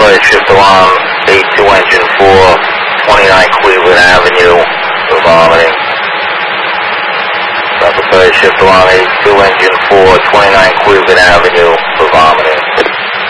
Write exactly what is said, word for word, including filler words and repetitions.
plate shift along eight two engine four, twenty-nine Cleveland Avenue for vomiting. Number plate shift along eight two engine four, twenty-nine Cleveland Avenue for vomiting.